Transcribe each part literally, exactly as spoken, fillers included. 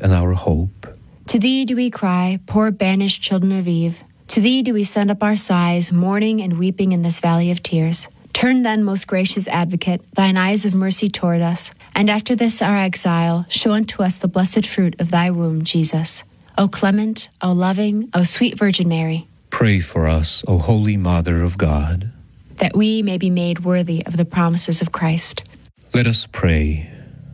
and our hope. To thee do we cry, poor banished children of Eve. To thee do we send up our sighs, mourning and weeping in this valley of tears. Turn then, most gracious Advocate, thine eyes of mercy toward us, and after this our exile, show unto us the blessed fruit of thy womb, Jesus. O clement, O loving, O sweet Virgin Mary, Pray for us, O Holy Mother of God, that we may be made worthy of the promises of Christ. Let us pray.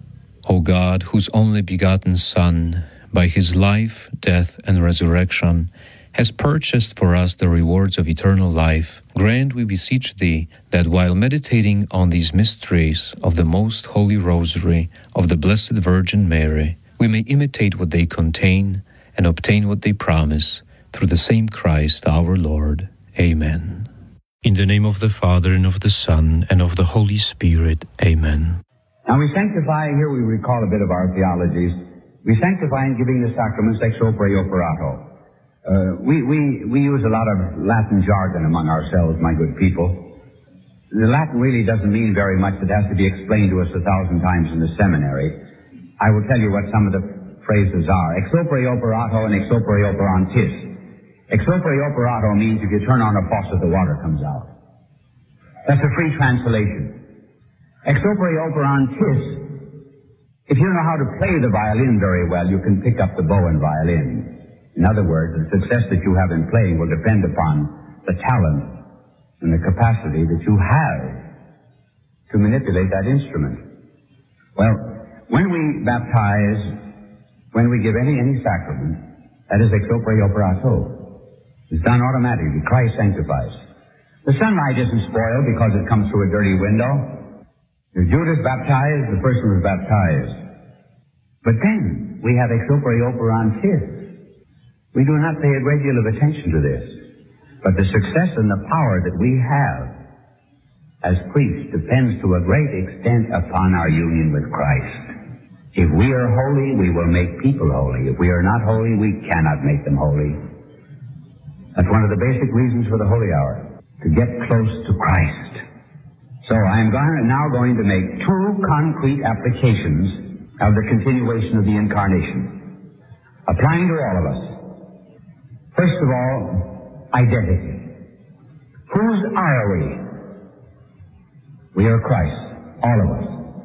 O God, whose only begotten Son, by his life, death, and resurrection, has purchased for us the rewards of eternal life, grant, we beseech thee, that while meditating on these mysteries of the most holy Rosary of the Blessed Virgin Mary, we may imitate what they contain and obtain what they promise, through the same Christ our Lord. Amen. In the name of the Father, and of the Son, and of the Holy Spirit. Amen. Now we sanctify, here we recall a bit of our theologies. We sanctify in giving the sacraments ex opere operato. Uh, we, we, we use a lot of Latin jargon among ourselves, my good people. The Latin really doesn't mean very much. It has to be explained to us a thousand times in the seminary. I will tell you what some of the phrases are. Ex opere operato and ex opere operantis. Ex opere operato means if you turn on a faucet, the water comes out. That's a free translation. Ex opere operantis, if you know how to play the violin very well, you can pick up the bow and violin. In other words, the success that you have in playing will depend upon the talent and the capacity that you have to manipulate that instrument. Well, when we baptize, when we give any any sacrament, that is ex opere operato. It's done automatically. Christ sanctifies. The sunlight isn't spoiled because it comes through a dirty window. If Judas baptized, the person was baptized. But then we have ex opere operantis. We do not pay a great deal of attention to this. But the success and the power that we have as priests depends to a great extent upon our union with Christ. If we are holy, we will make people holy. If we are not holy, we cannot make them holy. That's one of the basic reasons for the Holy Hour, to get close to Christ. So I am now going to make two concrete applications of the continuation of the Incarnation, applying to all of us. First of all, identity. Whose are we? We are Christ, all of us.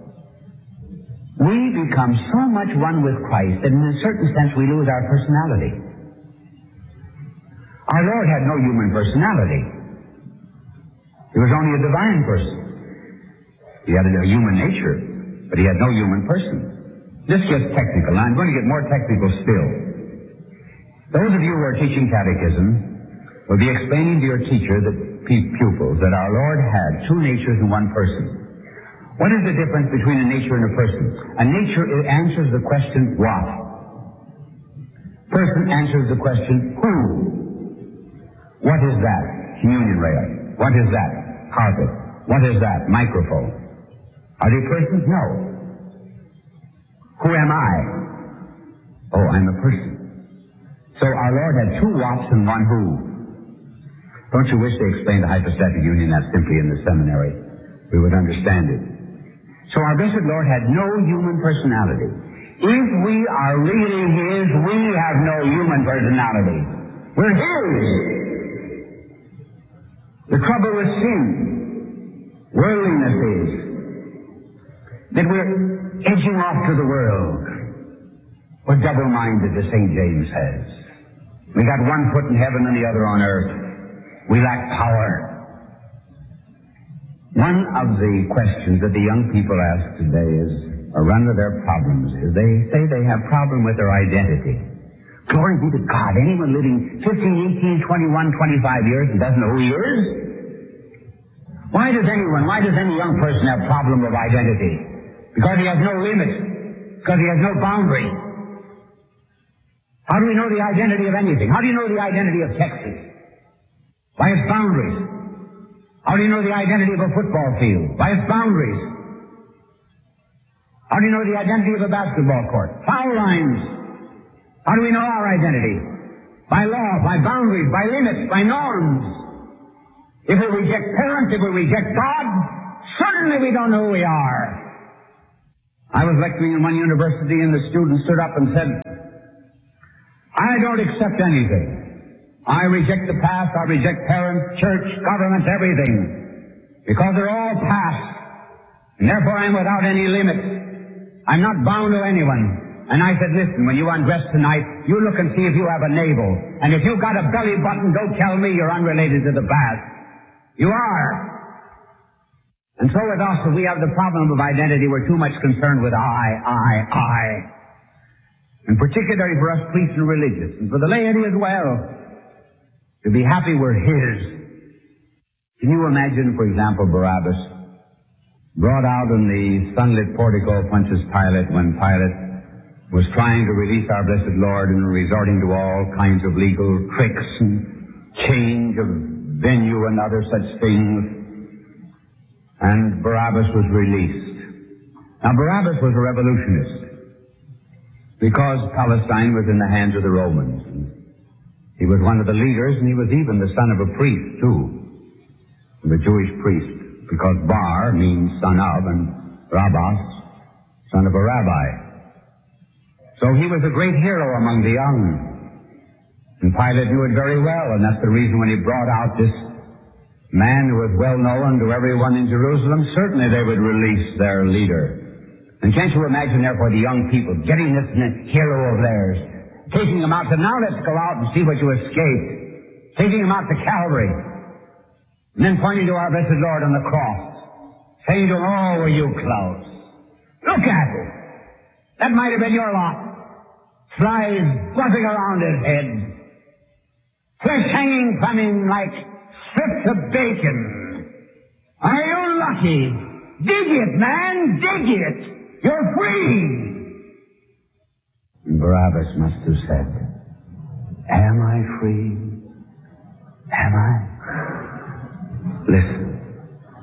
We become so much one with Christ that in a certain sense we lose our personality. Our Lord had no human personality. He was only a divine person. He had a human nature, but he had no human person. This gets technical. Now I'm going to get more technical still. Those of you who are teaching catechism will be explaining to your teacher, the pupils, that our Lord had two natures in one person. What is the difference between a nature and a person? A nature answers the question, what? Person answers the question, who? What is that? Communion rail. What is that? Carpet. What is that? Microphone. Are they persons? No. Who am I? Oh, I'm a person. So our Lord had two whats and one who. Don't you wish they explained the hypostatic union that simply in the seminary? We would understand it. So our blessed Lord had no human personality. If we are really His, we have no human personality. We're His. The trouble with sin, worldliness is that we're edging off to the world. We're double-minded, as Saint James says. We got one foot in heaven and the other on earth. We lack power. One of the questions that the young people ask today is, or run to their problems, is they say they have problem with their identity. Glory be to God. Anyone living fifteen, eighteen, twenty-one, twenty-five years and doesn't know who he is? Why does anyone, why does any young person have problem of identity? Because he has no limit. Because he has no boundary. How do we know the identity of anything? How do you know the identity of Texas? By its boundaries. How do you know the identity of a football field? By its boundaries. How do you know the identity of a basketball court? Foul lines. How do we know our identity? By law, by boundaries, by limits, by norms. If we reject parents, if we reject God, certainly we don't know who we are. I was lecturing in one university and the student stood up and said, I don't accept anything. I reject the past. I reject parents, church, government, everything. Because they're all past. And therefore I'm without any limits. I'm not bound to anyone. And I said, listen, when you undress tonight, you look and see if you have a navel. And if you've got a belly button, don't tell me you're unrelated to the past. You are. And so with us, we have the problem of identity. We're too much concerned with I, I, I. And particularly for us priests and religious, and for the laity as well, to be happy we're His. Can you imagine, for example, Barabbas brought out in the sunlit portico of Pontius Pilate when Pilate was trying to release our blessed Lord and resorting to all kinds of legal tricks and change of venue and other such things. And Barabbas was released. Now, Barabbas was a revolutionist because Palestine was in the hands of the Romans. He was one of the leaders, and he was even the son of a priest, too, the Jewish priest, because Bar means son of, and Rabbas, son of a rabbi. So he was a great hero among the young. And Pilate knew it very well, and that's the reason when he brought out this man who was well known to everyone in Jerusalem, certainly they would release their leader. And can't you imagine, therefore, the young people getting this hero of theirs, taking him out to, now let's go out and see what you escaped, taking him out to Calvary, and then pointing to our blessed Lord on the cross, saying to him, oh, were you close? Look at it. That might have been your lot. Flies buzzing around his head. Flesh hanging from him like strips of bacon. Are you lucky? Dig it, man, dig it. You're free. And Barabbas must have said, am I free? Am I? Listen.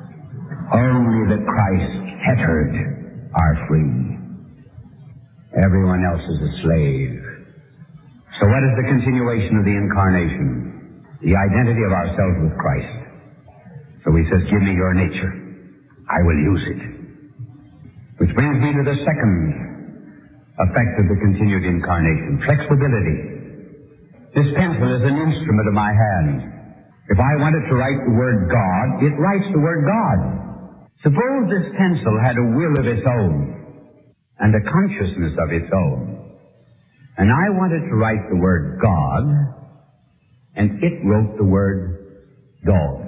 Only the Christ fettered are free. Everyone else is a slave. So what is the continuation of the incarnation? The identity of ourselves with Christ. So he says, give me your nature. I will use it. Which brings me to the second effect of the continued incarnation. Flexibility. This pencil is an instrument of my hand. If I wanted to write the word God, it writes the word God. Suppose this pencil had a will of its own and a consciousness of its own. And I wanted to write the word God, and it wrote the word dog.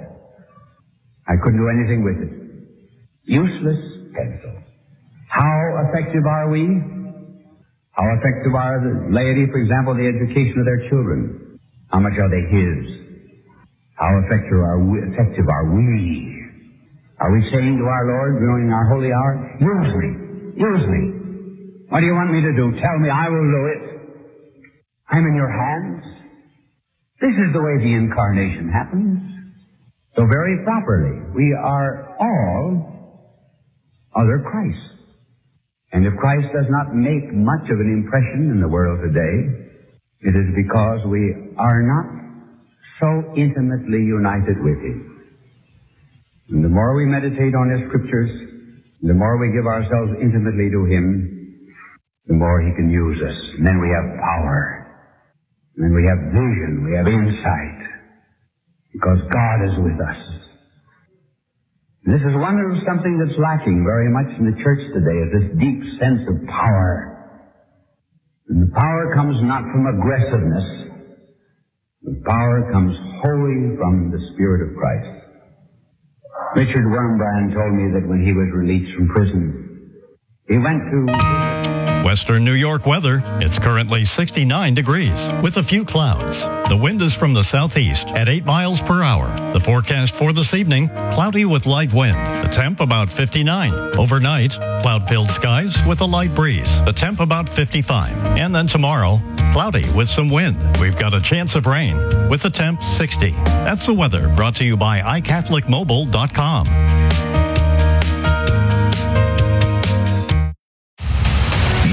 I couldn't do anything with it. Useless pencil. How effective are we? How effective are the laity, for example, the education of their children? How much are they His? How effective are we? Effective are we? Are we saying to our Lord during our holy hour, use me, use me. What do you want me to do? Tell me, I will do it. I'm in your hands. This is the way the incarnation happens. So very properly, we are all other Christ. And if Christ does not make much of an impression in the world today, it is because we are not so intimately united with Him. And the more we meditate on His Scriptures, the more we give ourselves intimately to Him, the more He can use us. And then we have power. And then we have vision. We have insight. Because God is with us. And this is one of something that's lacking very much in the church today, is this deep sense of power. And the power comes not from aggressiveness. The power comes wholly from the Spirit of Christ. Richard Wurmbrand told me that when he was released from prison, he went to Western New York weather. It's currently sixty-nine degrees with a few clouds. The wind is from the southeast at eight miles per hour. The forecast for this evening, cloudy with light wind. The temp about fifty-nine. Overnight, cloud-filled skies with a light breeze. The temp about fifty-five. And then tomorrow, cloudy with some wind. We've got a chance of rain with the temp sixty. That's the weather brought to you by i catholic mobile dot com.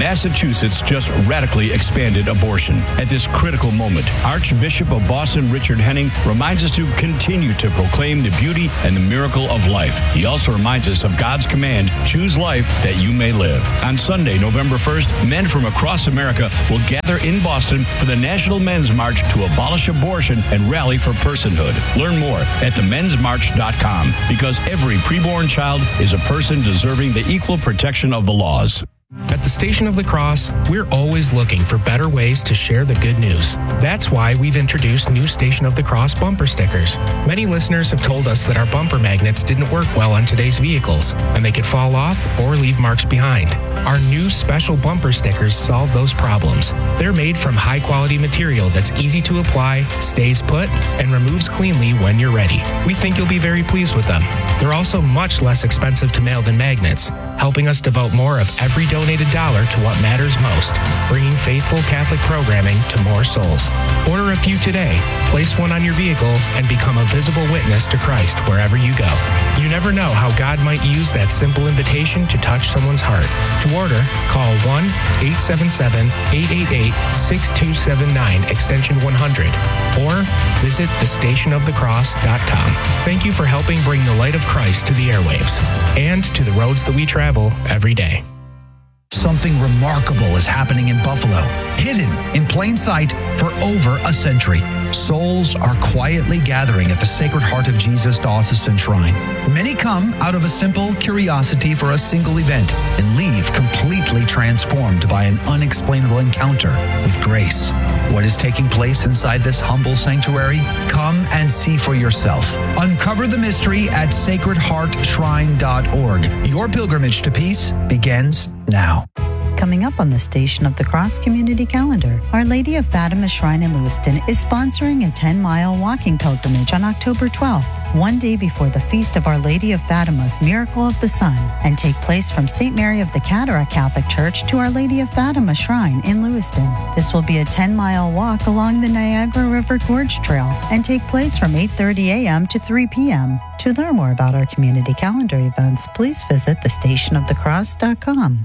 Massachusetts just radically expanded abortion. At this critical moment, Archbishop of Boston Richard Henning reminds us to continue to proclaim the beauty and the miracle of life. He also reminds us of God's command, choose life that you may live. On Sunday, November first, men from across America will gather in Boston for the National Men's March to abolish abortion and rally for personhood. Learn more at the men's march dot com, because every preborn child is a person deserving the equal protection of the laws. At the Station of the Cross, we're always looking for better ways to share the good news. That's why we've introduced new Station of the Cross bumper stickers. Many listeners have told us that our bumper magnets didn't work well on today's vehicles, and they could fall off or leave marks behind. Our new special bumper stickers solve those problems. They're made from high-quality material that's easy to apply, stays put, and removes cleanly when you're ready. We think you'll be very pleased with them. They're also much less expensive to mail than magnets, helping us devote more of every donated dollar to what matters most, bringing faithful Catholic programming to more souls. Order a few today, place one on your vehicle, and become a visible witness to Christ wherever you go. You never know how God might use that simple invitation to touch someone's heart. To order, call one eight seven seven, eight eight eight, six two seven nine, extension one hundred, or visit the station of the cross dot com. Thank you for helping bring the light of Christ to the airwaves and to the roads that we travel every day. Something remarkable is happening in Buffalo, hidden in plain sight for over a century. Souls are quietly gathering at the Sacred Heart of Jesus Diocesan Shrine. Many come out of a simple curiosity for a single event and leave completely transformed by an unexplainable encounter with grace. What is taking place inside this humble sanctuary? Come and see for yourself. Uncover the mystery at sacred heart shrine dot org. Your pilgrimage to peace begins now. Coming up on the Station of the Cross community calendar, Our Lady of Fatima Shrine in Lewiston is sponsoring a ten-mile walking pilgrimage on October twelfth, one day before the feast of Our Lady of Fatima's Miracle of the Sun, and take place from Saint Mary of the Cataract Catholic Church to Our Lady of Fatima Shrine in Lewiston. This will be a ten-mile walk along the Niagara River Gorge Trail and take place from eight thirty a.m. to three p.m. To learn more about our community calendar events, please visit the station of the cross dot com.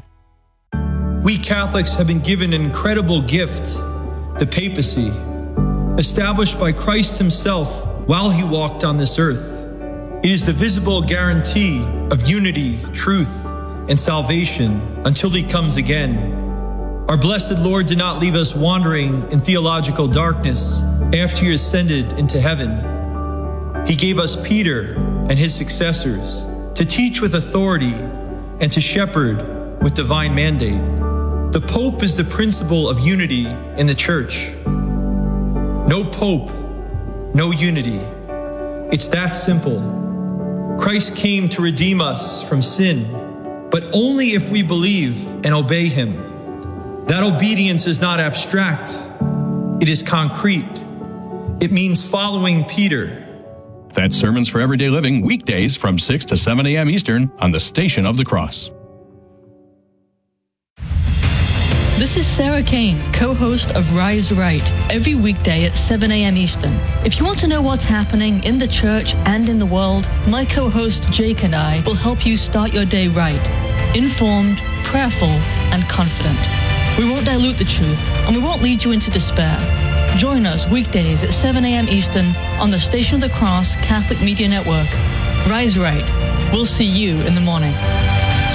We Catholics have been given an incredible gift, the papacy, established by Christ himself while he walked on this earth. It is the visible guarantee of unity, truth, and salvation until he comes again. Our blessed Lord did not leave us wandering in theological darkness after he ascended into heaven. He gave us Peter and his successors to teach with authority and to shepherd with divine mandate. The Pope is the principle of unity in the Church. No Pope, no unity. It's that simple. Christ came to redeem us from sin, but only if we believe and obey him. That obedience is not abstract. It is concrete. It means following Peter. That's Sermons for Everyday Living, weekdays from six to seven a.m. Eastern on the Station of the Cross. This is Sarah Kane, co-host of Rise Right, every weekday at seven a.m. Eastern. If you want to know what's happening in the church and in the world, my co-host Jake and I will help you start your day right, informed, prayerful, and confident. We won't dilute the truth, and we won't lead you into despair. Join us weekdays at seven a.m. Eastern on the Station of the Cross Catholic Media Network. Rise Right. We'll see you in the morning.